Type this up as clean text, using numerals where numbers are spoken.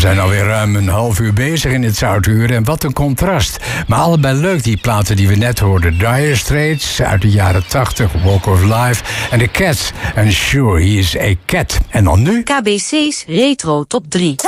zijn alweer ruim een half uur bezig in het Zoutuur en wat een contrast. Maar allebei leuk, die platen die we net hoorden. Dire Straits uit de jaren 80, Walk of Life en The Cats. And Sure, He Is a Cat. En dan nu? KBC's Retro Top 3.